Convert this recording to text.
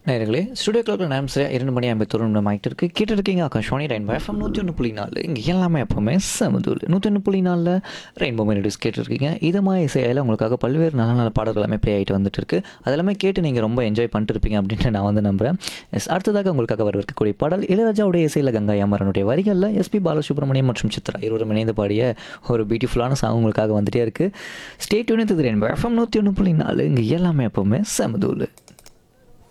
நேயர்களே ஸ்டுடியோ கிளப்பில் நேரம் சரியா 2 மணி 51 நிமிடம் ஆகிட்டு இருக்கு. கேட்டு இருக்கீங்க ஆகாஷ்வாணி ரெயின்போ எஃப்எம் 101.4. இங்கே எல்லாமே எப்பவுமே சமதூள் 101.4 ரெயின்போ மெலடிஸ் கேட்டுருக்கீங்க. இதமாக இசையில் உங்களுக்காக பல்வேறு நல்ல நல்ல பாடல்கள் எல்லாமே ப்ளே ஆகிட்டு வந்துட்டு இருக்கு. அதெல்லாமே கேட்டு நீங்கள் ரொம்ப என்ஜாய் பண்ணிட்டு இருப்பீங்க அப்படின்ட்டு நான் வந்து நம்புகிறேன். அடுத்ததாக உங்களுக்காக வரவிருக்கக்கூடிய பாடல் இளையராஜாவுடைய இசையில் கங்கை அமரனுடைய வரிகளில் எஸ்பி பாலசுப்ரமணியம் மற்றும் சித்ரா இருவரும் இணைந்து பாடிய ஒரு பியூட்டிஃபுல்லான சாங் உங்களுக்காக வந்துட்டே இருக்கு. Stay tune with rainbow FM 101.4. இங்கே எல்லாமே எப்பவுமே சமதூள்.